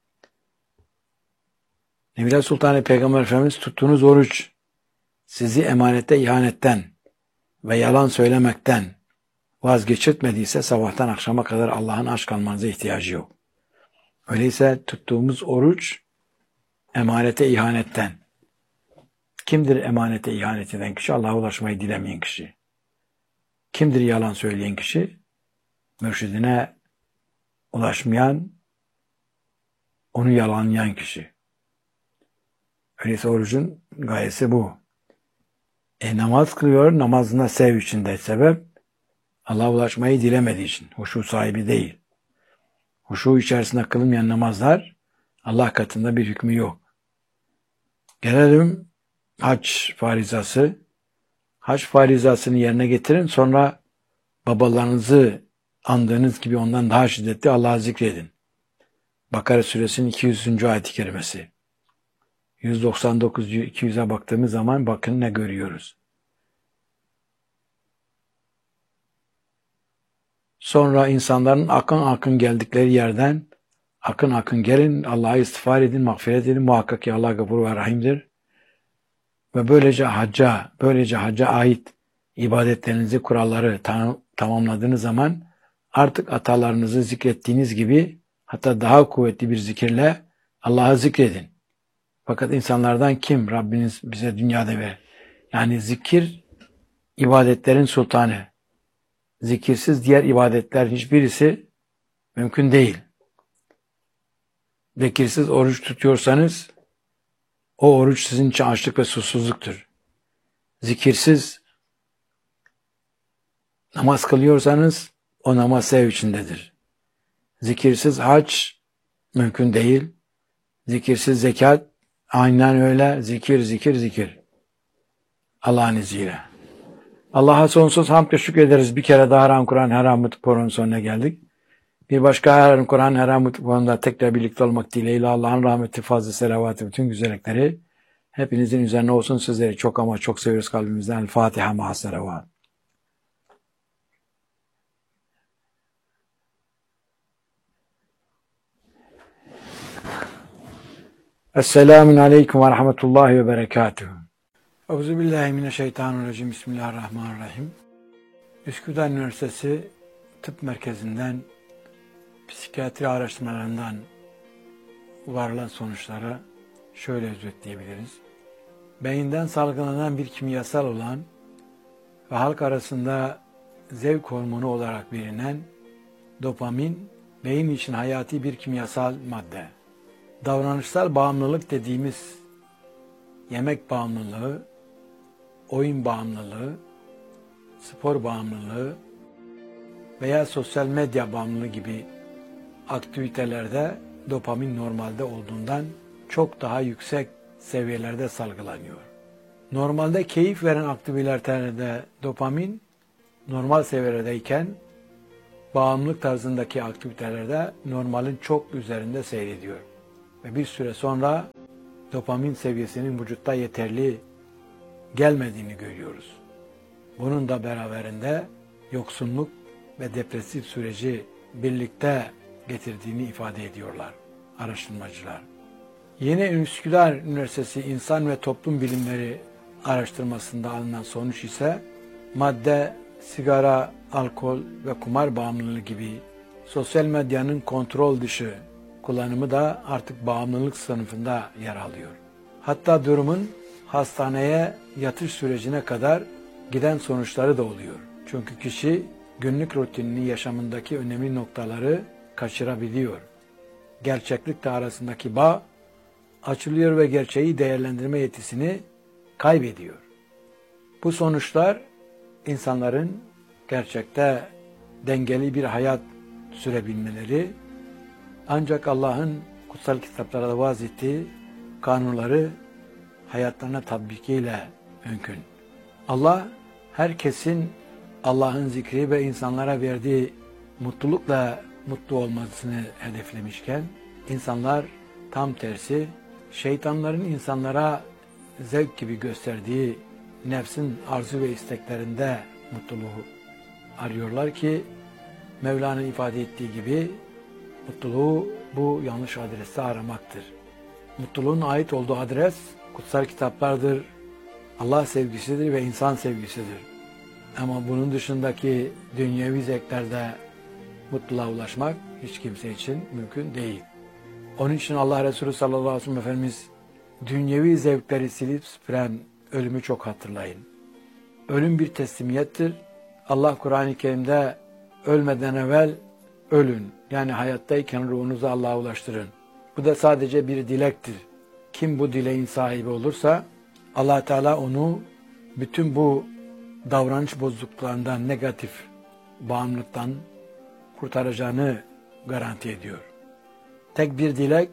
Nebiler Sultanı Peygamber Efendimiz tuttuğunuz oruç sizi emanette ihanetten ve yalan söylemekten vazgeçirtmediyse sabahtan akşama kadar Allah'ın aşk kalmanıza ihtiyacı yok. Öyleyse tuttuğumuz oruç emanete ihanetten. Kimdir emanete ihanet eden kişi? Allah'a ulaşmayı dilemeyen kişi. Kimdir yalan söyleyen kişi? Mürşidine ulaşmayan, onu yalanlayan kişi. Öyleyse orucun gayesi bu. E namaz kılıyor, namazına sev içinde sebep, Allah'a ulaşmayı dilemediği için, huşu sahibi değil. Huşu içerisinde kılınmayan namazlar, Allah katında bir hükmü yok. Gelelim hac farizası. Hac farizasını yerine getirin, sonra babalarınızı andığınız gibi ondan daha şiddetli Allah'ı zikredin. Bakara suresinin iki yüzüncü ayet-i kerimesi. yüz doksan dokuz iki yüze baktığımız zaman bakın ne görüyoruz. Sonra insanların akın akın geldikleri yerden akın akın gelin, Allah'a istiğfar edin, mağfiret edin. Muhakkak ki Allah gafur ve rahimdir. Ve böylece hacca, böylece hacca ait ibadetlerinizi, kuralları tam, tamamladığınız zaman artık atalarınızı zikrettiğiniz gibi hatta daha kuvvetli bir zikirle Allah'ı zikredin. Fakat insanlardan kim Rabbiniz bize dünyada ver? Yani zikir ibadetlerin sultanı. Zikirsiz diğer ibadetler hiçbirisi mümkün değil. Zikirsiz oruç tutuyorsanız o oruç sizin için açlık ve susuzluktur. Zikirsiz namaz kılıyorsanız o namaz sev içindedir. Zikirsiz hac mümkün değil. Zikirsiz zekat aynen öyle. Zikir, zikir, zikir. Allah'ın izniyle. Allah'a sonsuz hamd ve şükrederiz. Bir kere daha Haram Kur'an Haram Programı'nın sonuna geldik. Bir başka Haram Kur'an Haram Programı'nda tekrar birlikte olmak dileğiyle Allah'ın rahmeti, fazla selavatı, bütün güzellikleri hepinizin üzerine olsun. Sizleri çok ama çok seviyoruz kalbimizden. El Fatiha ma'a selavat. Esselamun Aleyküm ve Rahmetullahi ve Berekatuhu. Euzubillahimineşşeytanirracim. Bismillahirrahmanirrahim. Üsküdar Üniversitesi Tıp Merkezi'nden psikiyatri araştırmalarından varılan sonuçlara şöyle özetleyebiliriz. Beyinden salgılanan bir kimyasal olan ve halk arasında zevk hormonu olarak bilinen dopamin, beyin için hayati bir kimyasal madde. Davranışsal bağımlılık dediğimiz yemek bağımlılığı, oyun bağımlılığı, spor bağımlılığı veya sosyal medya bağımlılığı gibi aktivitelerde dopamin normalde olduğundan çok daha yüksek seviyelerde salgılanıyor. Normalde keyif veren aktivitelerde dopamin normal seviyelerdeyken bağımlılık tarzındaki aktivitelerde normalin çok üzerinde seyrediyor. Ve bir süre sonra dopamin seviyesinin vücutta yeterli gelmediğini görüyoruz. Bunun da beraberinde yoksunluk ve depresif süreci birlikte getirdiğini ifade ediyorlar araştırmacılar. Yeni Üsküdar Üniversitesi İnsan ve Toplum Bilimleri araştırmasında alınan sonuç ise madde, sigara, alkol ve kumar bağımlılığı gibi sosyal medyanın kontrol dışı kullanımı da artık bağımlılık sınıfında yer alıyor. Hatta durumun hastaneye yatış sürecine kadar giden sonuçları da oluyor. Çünkü kişi günlük rutinini yaşamındaki önemli noktaları kaçırabiliyor. Gerçeklikle arasındaki bağ açılıyor ve gerçeği değerlendirme yetisini kaybediyor. Bu sonuçlar insanların gerçekte dengeli bir hayat sürebilmeleri ancak Allah'ın kutsal kitaplarda vaz ettiği kanunları hayatlarına tatbikiyle mümkün. Allah herkesin Allah'ın zikri ve insanlara verdiği mutlulukla mutlu olmasını hedeflemişken insanlar tam tersi şeytanların insanlara zevk gibi gösterdiği nefsin arzu ve isteklerinde mutluluğu arıyorlar ki Mevla'nın ifade ettiği gibi mutluluğu bu yanlış adreste aramaktır. Mutluluğun ait olduğu adres kutsal kitaplardır, Allah sevgisidir ve insan sevgisidir. Ama bunun dışındaki dünyevi zevklerde mutluluğa ulaşmak hiç kimse için mümkün değil. Onun için Allah Resulü sallallahu aleyhi ve sellem Efendimiz dünyevi zevkleri silip süpüren ölümü çok hatırlayın. Ölüm bir teslimiyettir. Allah Kur'an-ı Kerim'de ölmeden evvel ölün. Yani hayattayken ruhunuzu Allah'a ulaştırın. Bu da sadece bir dilektir. Kim bu dileğin sahibi olursa Allah Teala onu bütün bu davranış bozukluklarından, negatif bağımlılıktan kurtaracağını garanti ediyor. Tek bir dilek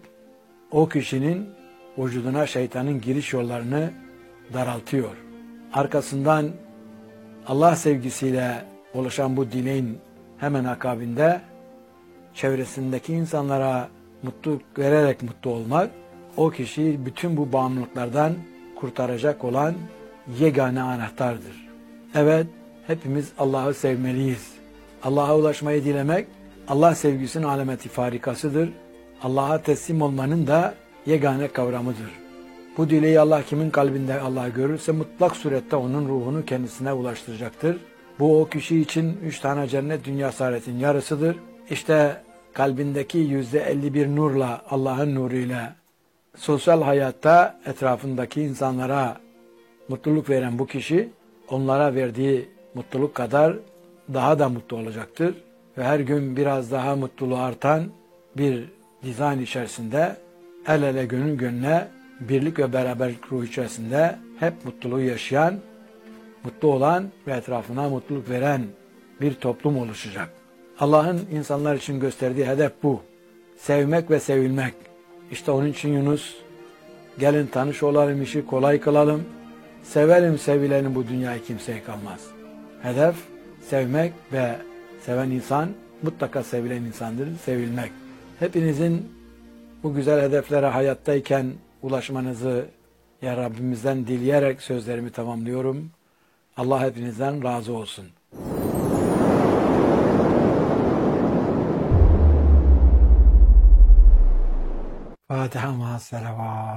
o kişinin vücuduna şeytanın giriş yollarını daraltıyor. Arkasından Allah sevgisiyle oluşan bu dileğin hemen akabinde çevresindeki insanlara mutluluk vererek mutlu olmak o kişiyi bütün bu bağımlılıklardan kurtaracak olan yegane anahtardır. Evet, hepimiz Allah'ı sevmeliyiz. Allah'a ulaşmayı dilemek Allah sevgisinin alameti farikasıdır. Allah'a teslim olmanın da yegane kavramıdır. Bu dileği Allah kimin kalbinde Allah görürse mutlak surette onun ruhunu kendisine ulaştıracaktır. Bu o kişi için üç tane cennet dünya saadetin yarısıdır. İşte kalbindeki yüzde elli bir nurla, Allah'ın nuruyla sosyal hayatta etrafındaki insanlara mutluluk veren bu kişi onlara verdiği mutluluk kadar daha da mutlu olacaktır. Ve her gün biraz daha mutluluğu artan bir dizayn içerisinde el ele gönül gönüle birlik ve beraberlik ruhu içerisinde hep mutluluğu yaşayan, mutlu olan ve etrafına mutluluk veren bir toplum oluşacak. Allah'ın insanlar için gösterdiği hedef bu. Sevmek ve sevilmek. İşte onun için Yunus, gelin tanış olalım, işi kolay kılalım, sevelim sevilenin bu dünyayı kimseye kalmaz. Hedef sevmek ve seven insan mutlaka sevilen insandır, sevilmek. Hepinizin bu güzel hedeflere hayattayken ulaşmanızı ya Rabbimizden dileyerek sözlerimi tamamlıyorum. Allah hepinizden razı olsun. Fatiha ma'as-selavat.